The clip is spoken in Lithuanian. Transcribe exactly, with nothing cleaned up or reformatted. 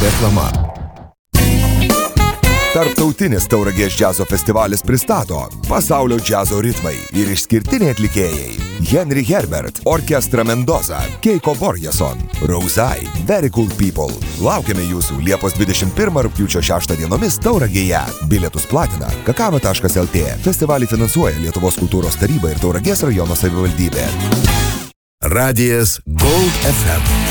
Reklama. Tarptautinis Tauragės džiazo festivalis pristato pasaulio džiazo ritmai ir išskirtiniai atlikėjai. Henry Herbert, Orkestra Mendoza, Keiko Borjason, Rozai, Very Cool People. Laukiame jūsų Liepos dvidešimt pirmą rugpjūčio šeštą dienomis Tauragėje. Bilietus platina kakava taškas el tė. Festivalį finansuoja Lietuvos kultūros taryba ir Tauragės rajono savivaldybė. Radijas Gold ef em.